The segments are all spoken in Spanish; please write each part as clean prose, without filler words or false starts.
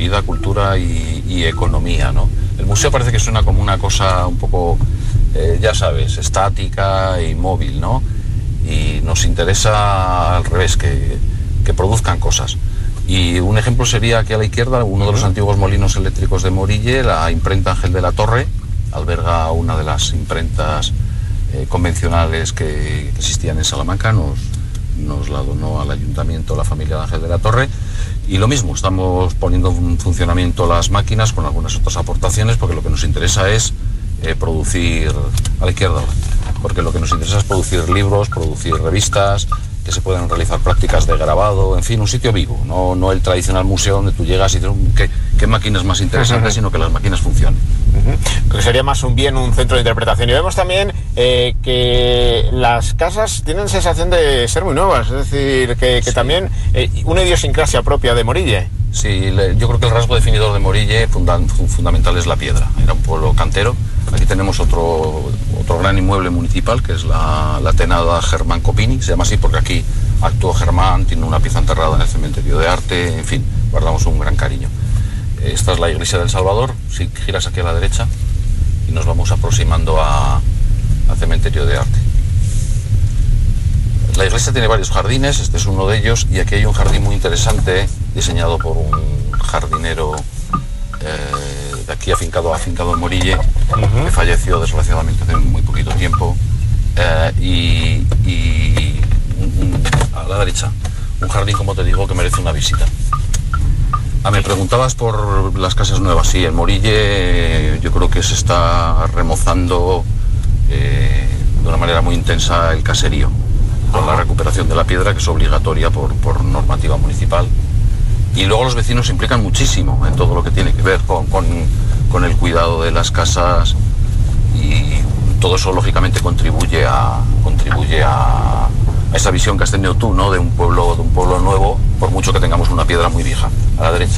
vida, cultura y economía, ¿no? El museo parece que suena como una cosa un poco, ya sabes, estática y móvil, ¿no? Y nos interesa al revés, que produzcan cosas. Y un ejemplo sería aquí a la izquierda, uno de los antiguos molinos eléctricos de Morille, la imprenta Ángel de la Torre, alberga una de las imprentas convencionales que existían en Salamanca, nos la donó al ayuntamiento la familia de Ángel de la Torre, y lo mismo, estamos poniendo en funcionamiento las máquinas con algunas otras aportaciones, porque lo que nos interesa es producir, a la izquierda ahora, porque lo que nos interesa es producir libros, producir revistas, que se puedan realizar prácticas de grabado, en fin, un sitio vivo, no el tradicional museo donde tú llegas y dices qué máquinas más interesantes, sino que las máquinas funcionen. Que sería más un centro de interpretación. Y vemos también que las casas tienen sensación de ser muy nuevas, es decir, que sí, también una idiosincrasia propia de Morille. Sí, yo creo que el rasgo definidor de Morille fundamental es la piedra. Era un pueblo cantero. Aquí tenemos otro gran inmueble municipal, que es la tenada Germán Copini. Se llama así porque aquí actuó Germán, tiene una pieza enterrada en el cementerio de arte, en fin, guardamos un gran cariño. Esta es la iglesia del Salvador, si giras aquí a la derecha, y nos vamos aproximando al cementerio de arte. La iglesia tiene varios jardines, este es uno de ellos, y aquí hay un jardín muy interesante, diseñado por un jardinero de aquí afincado en Morille, que falleció desgraciadamente hace muy poquito tiempo, y a la derecha, un jardín, como te digo, que merece una visita. Me preguntabas por las casas nuevas. Sí, en Morille yo creo que se está remozando de una manera muy intensa el caserío, con la recuperación de la piedra, que es obligatoria por normativa municipal. Y luego los vecinos se implican muchísimo en todo lo que tiene que ver con el cuidado de las casas, y todo eso lógicamente contribuye a esa visión que has tenido tú, ¿no? de un pueblo nuevo, por mucho que tengamos una piedra muy vieja. A la derecha.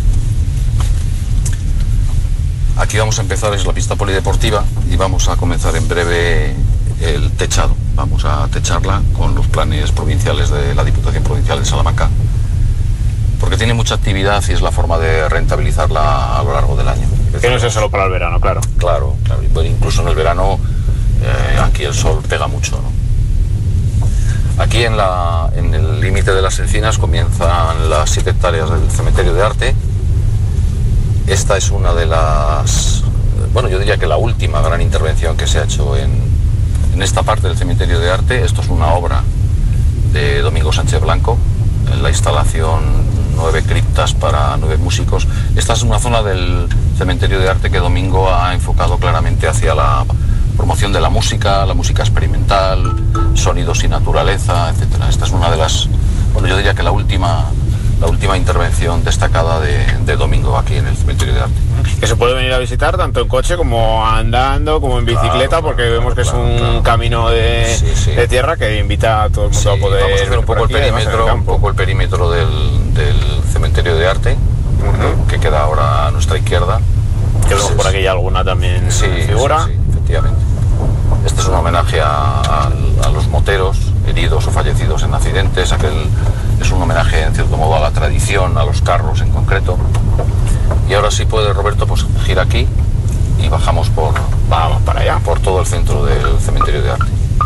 Aquí vamos a empezar, es la pista polideportiva, y vamos a comenzar en breve el techado. Vamos a techarla con los planes provinciales de la Diputación Provincial de Salamanca, porque tiene mucha actividad y es la forma de rentabilizarla a lo largo del año. Que no es solo para el verano, claro. Claro, incluso en el verano aquí el sol pega mucho, ¿no? Aquí en el límite de las encinas comienzan las 7 hectáreas del cementerio de arte. Esta es una de las, yo diría que la última gran intervención que se ha hecho en esta parte del cementerio de arte. Esto es una obra de Domingo Sánchez Blanco, en la instalación 9 criptas para 9 músicos. Esta es una zona del cementerio de arte que Domingo ha enfocado claramente hacia la promoción de la música experimental, sonidos y naturaleza, etcétera. Esta es una de las, yo diría que la última intervención destacada de Domingo aquí en el cementerio de arte. Que se puede venir a visitar tanto en coche como andando, como en bicicleta, porque vemos que es un camino de tierra que invita a todo el mundo a poder. Vamos a hacer un poco el perímetro del cementerio de arte, que queda ahora a nuestra izquierda. Que vemos por aquí ya alguna también figura. Sí, efectivamente. Este es un homenaje a los moteros heridos o fallecidos en accidentes. Es un homenaje, en cierto modo, a la tradición, a los carros en concreto. Y ahora sí puede, Roberto, pues gira aquí y vamos para allá, por todo el centro del cementerio de arte.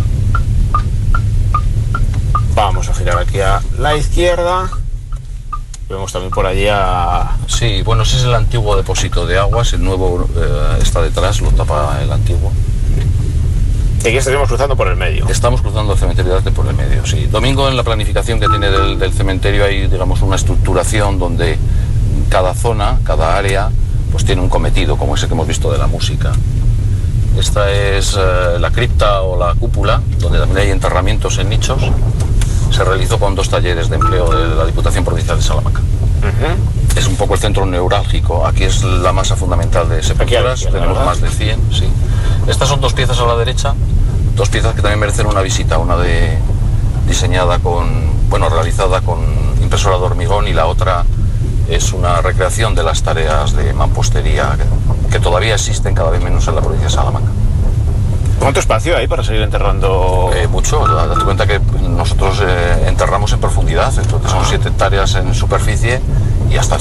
Vamos a girar aquí a la izquierda. Vemos también por allí Sí, ese es el antiguo depósito de aguas, el nuevo está detrás, lo tapa el antiguo. Y aquí estaríamos cruzando por el medio. Estamos cruzando el cementerio de arte por el medio, sí. Domingo, en la planificación que tiene del cementerio, hay, digamos, una estructuración donde cada zona, cada área, pues tiene un cometido, como ese que hemos visto de la música. Esta es la cripta o la cúpula, donde también hay enterramientos en nichos. Se realizó con 2 talleres de empleo de la Diputación Provincial de Salamanca. Es un poco el centro neurálgico. Aquí es la masa fundamental de sepulturas. Tenemos más de 100, sí. Estas son 2 piezas a la derecha, 2 piezas que también merecen una visita. Una realizada con impresora de hormigón, y la otra es una recreación de las tareas de mampostería que todavía existen cada vez menos en la provincia de Salamanca. ¿Cuánto espacio hay para seguir enterrando? Mucho. Date cuenta que nosotros enterramos en profundidad, entonces son 7 hectáreas en superficie y hasta